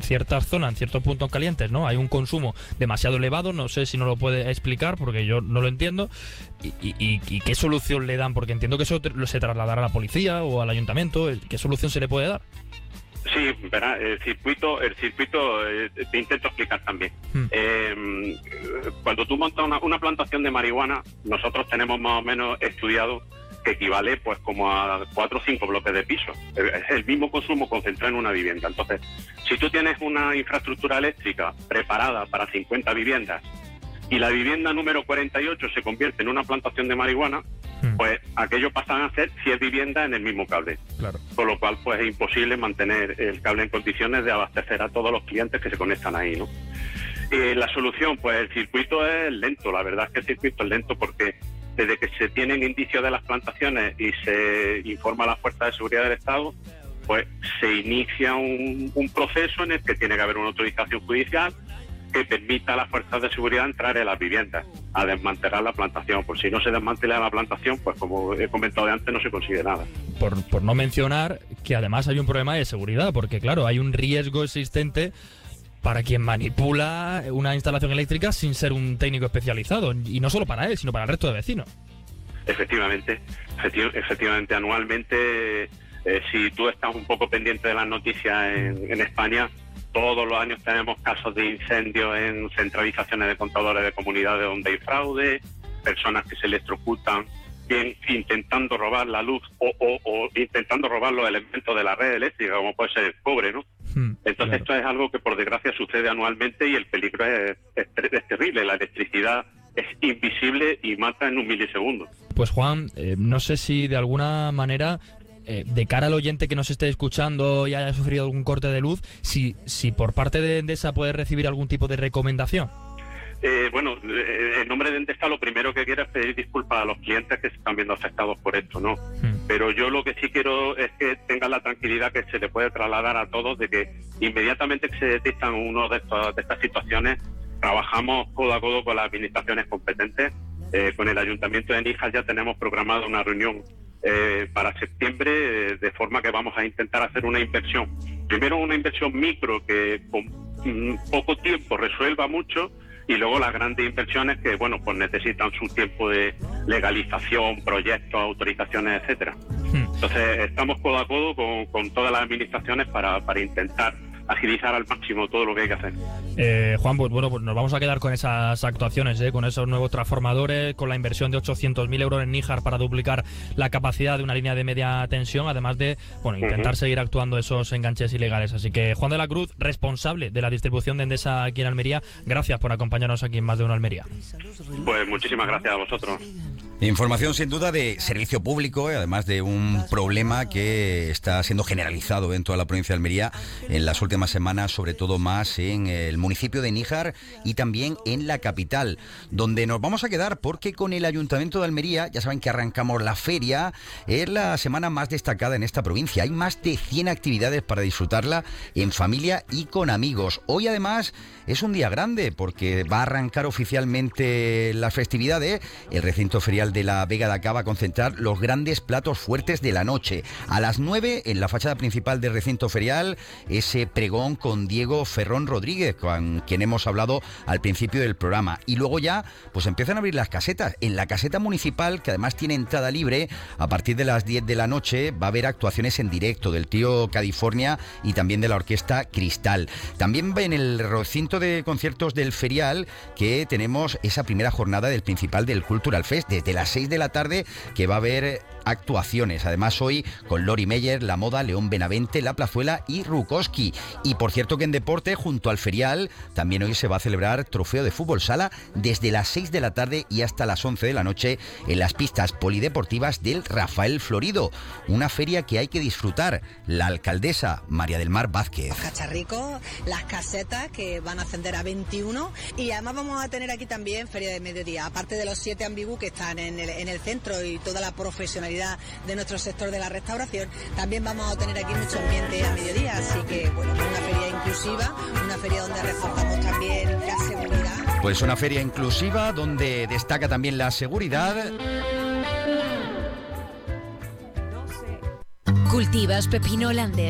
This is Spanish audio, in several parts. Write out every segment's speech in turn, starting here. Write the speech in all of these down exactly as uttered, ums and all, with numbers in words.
ciertas zonas, en ciertos puntos calientes, ¿no? Hay un consumo demasiado elevado, no sé si no lo puede explicar porque yo no lo entiendo. ¿Y, y, y qué solución le dan? Porque entiendo que eso se trasladará a la policía o al ayuntamiento. ¿Qué solución se le puede dar? Sí, verá, el circuito, el circuito eh, te intento explicar también. Hmm. Eh, cuando tú montas una, una plantación de marihuana, nosotros tenemos más o menos estudiado que equivale pues como a cuatro o cinco bloques de piso. Es el mismo consumo concentrado en una vivienda. Entonces, si tú tienes una infraestructura eléctrica preparada para cincuenta viviendas y la vivienda número cuarenta y ocho se convierte en una plantación de marihuana, hmm. pues aquello pasan a ser cien viviendas en el mismo cable. Claro. Con lo cual pues es imposible mantener el cable en condiciones de abastecer a todos los clientes que se conectan ahí, ¿no? Eh, la solución, pues el circuito es lento. La verdad es que el circuito es lento porque desde que se tienen indicios de las plantaciones y se informa a las fuerzas de seguridad del Estado, pues se inicia un, un proceso en el que tiene que haber una autorización judicial que permita a las fuerzas de seguridad entrar en las viviendas a desmantelar la plantación. Por si no se desmantela la plantación, pues como he comentado de antes, no se consigue nada. Por, por no mencionar que además hay un problema de seguridad, porque claro, hay un riesgo existente para quien manipula una instalación eléctrica sin ser un técnico especializado, y no solo para él, sino para el resto de vecinos. Efectivamente, efecti- efectivamente, anualmente, eh, si tú estás un poco pendiente de las noticias en, en España, todos los años tenemos casos de incendios en centralizaciones de contadores de comunidades donde hay fraude, personas que se electrocutan, bien intentando robar la luz o, o, o intentando robar los elementos de la red eléctrica, como puede ser el cobre, ¿no? Hmm, Entonces claro. Esto es algo que por desgracia sucede anualmente y el peligro es, es, es terrible. La electricidad es invisible y mata en un milisegundo. Pues Juan, eh, no sé si de alguna manera, eh, de cara al oyente que nos esté escuchando y haya sufrido algún corte de luz, si, si por parte de Endesa puede recibir algún tipo de recomendación. Eh, bueno, en nombre de Endesa lo primero que quiero es pedir disculpas a los clientes que se están viendo afectados por esto, ¿no? Hmm. Pero yo lo que sí quiero es que tengan la tranquilidad que se le puede trasladar a todos de que inmediatamente que se detectan uno de, estos, de estas situaciones, trabajamos codo a codo con las administraciones competentes. Eh, con el Ayuntamiento de Níjar ya tenemos programada una reunión eh, para septiembre, eh, de forma que vamos a intentar hacer una inversión. Primero una inversión micro que con mm, poco tiempo resuelva mucho, y luego las grandes inversiones que, bueno, pues necesitan su tiempo de legalización, proyectos, autorizaciones, etcétera. Entonces, estamos codo a codo con, con todas las administraciones para, para intentar agilizar al máximo todo lo que hay que hacer. Eh, Juan, pues bueno, pues nos vamos a quedar con esas actuaciones, ¿eh? Con esos nuevos transformadores, con la inversión de ochocientos mil euros en Níjar para duplicar la capacidad de una línea de media tensión, además de, bueno, intentar uh-huh. seguir actuando esos enganches ilegales. Así que Juan de la Cruz, responsable de la distribución de Endesa aquí en Almería, gracias por acompañarnos aquí en Más de Uno Almería. Pues muchísimas gracias a vosotros. Información sin duda de servicio público, además de un problema que está siendo generalizado en toda la provincia de Almería en las últimas semanas, sobre todo más en el municipio de Níjar y también en la capital, donde nos vamos a quedar porque con el Ayuntamiento de Almería, ya saben que arrancamos la feria, es la semana más destacada en esta provincia. Hay más de cien actividades para disfrutarla en familia y con amigos. Hoy además es un día grande porque va a arrancar oficialmente las festividades. El recinto ferial de la Vega de Acá va a concentrar los grandes platos fuertes de la noche. A las nueve, en la fachada principal del recinto ferial, ese pregón con Diego Ferrón Rodríguez, con quien hemos hablado al principio del programa. Y luego ya, pues empiezan a abrir las casetas. En la caseta municipal, que además tiene entrada libre, a partir de las diez de la noche va a haber actuaciones en directo del trío California y también de la orquesta Cristal. También en el recinto de conciertos del ferial, que tenemos esa primera jornada del principal del Cultural Fest, desde las seis de la tarde, que va a haber actuaciones. Además hoy con Lori Meyer, La Moda, León Benavente, La Plazuela y Rukoski. Y por cierto que en deporte, junto al ferial, también hoy se va a celebrar trofeo de fútbol sala desde las seis de la tarde y hasta las once de la noche en las pistas polideportivas del Rafael Florido. Una feria que hay que disfrutar. La alcaldesa María del Mar Vázquez. Los cacharricos, las casetas que van a ascender a veintiuno, y además vamos a tener aquí también feria de mediodía, aparte de los siete ambigú que están en el, en el centro y toda la profesionalidad de nuestro sector de la restauración. También vamos a tener aquí mucho ambiente a mediodía, así que bueno, una feria inclusiva, una feria donde reforzamos también la seguridad. Pues una feria inclusiva donde destaca también la seguridad. ¿Cultivas pepino holandés?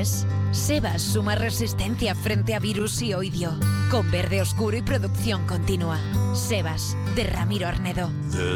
Sebas suma resistencia frente a virus y oidio. Con verde oscuro y producción continua. Sebas, de Ramiro Arnedo.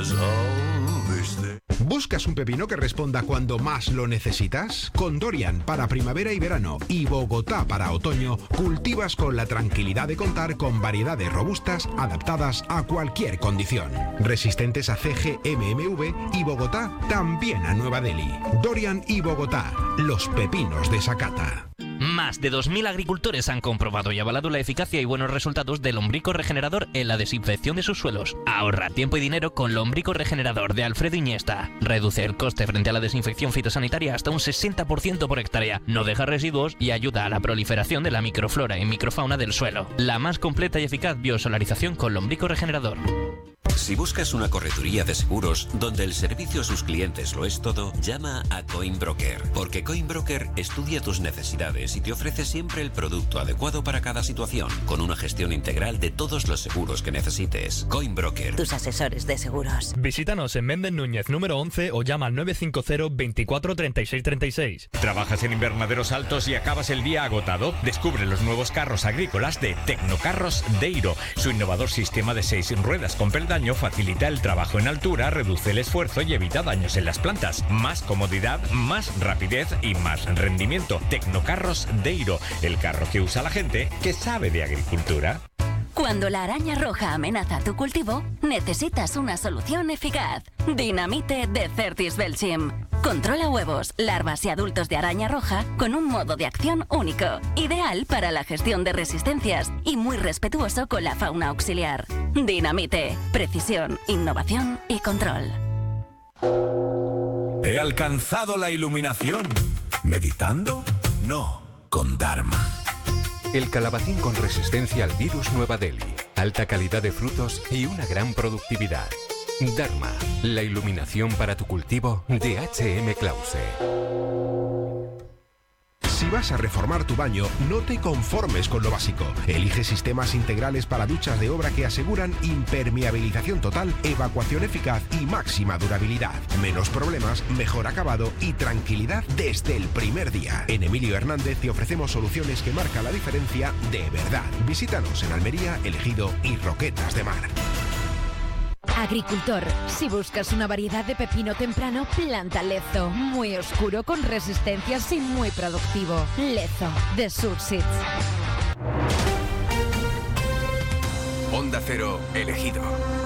¿Buscas un pepino que responda cuando más lo necesitas? Con Dorian para primavera y verano y Bogotá para otoño, cultivas con la tranquilidad de contar con variedades robustas adaptadas a cualquier condición. Resistentes a C G M M V y Bogotá también a Nueva Delhi. Dorian y Bogotá, los pepinos de Sakata. Más de dos mil agricultores han comprobado y avalado la eficacia y buenos resultados del Lombrico Regenerador en la desinfección de sus suelos. Ahorra tiempo y dinero con Lombrico Regenerador de Alfredo Iniesta. Reduce el coste frente a la desinfección fitosanitaria hasta un sesenta por ciento por hectárea, no deja residuos y ayuda a la proliferación de la microflora y microfauna del suelo. La más completa y eficaz biosolarización con Lombrico Regenerador. Si buscas una correduría de seguros donde el servicio a sus clientes lo es todo, llama a Coinbroker, porque Coinbroker estudia tus necesidades y te ofrece siempre el producto adecuado para cada situación, con una gestión integral de todos los seguros que necesites. Coinbroker. Tus asesores de seguros. Visítanos en Méndez Núñez número once o llama al nueve cinco cero, veinticuatro, treinta y seis, treinta y seis. ¿Trabajas en invernaderos altos y acabas el día agotado? Descubre los nuevos carros agrícolas de Tecnocarros Deiro. Su innovador sistema de seis ruedas con peldaño facilita el trabajo en altura, reduce el esfuerzo y evita daños en las plantas. Más comodidad, más rapidez y más rendimiento. Tecnocarros Deiro, el carro que usa la gente que sabe de agricultura. Cuando la araña roja amenaza tu cultivo, necesitas una solución eficaz. Dinamite de Certis Belchim. Controla huevos, larvas y adultos de araña roja con un modo de acción único, ideal para la gestión de resistencias y muy respetuoso con la fauna auxiliar. Dinamite, precisión, innovación y control. ¿He alcanzado la iluminación? ¿Meditando? No, con Dharma. El calabacín con resistencia al virus Nueva Delhi, alta calidad de frutos y una gran productividad. Dharma, la iluminación para tu cultivo de H M Clause. Si vas a reformar tu baño, no te conformes con lo básico. Elige sistemas integrales para duchas de obra que aseguran impermeabilización total, evacuación eficaz y máxima durabilidad. Menos problemas, mejor acabado y tranquilidad desde el primer día. En Emilio Hernández te ofrecemos soluciones que marcan la diferencia de verdad. Visítanos en Almería, El Ejido y Roquetas de Mar. Agricultor, si buscas una variedad de pepino temprano, planta Lezo. Muy oscuro, con resistencias y muy productivo. Lezo, de Surseeds. Onda Cero, El Ejido.